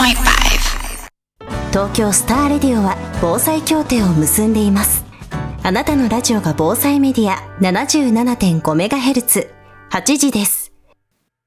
東京スターレディオは防災協定を結んでいます。あなたのラジオが防災メディア 77.5MHz 8時です。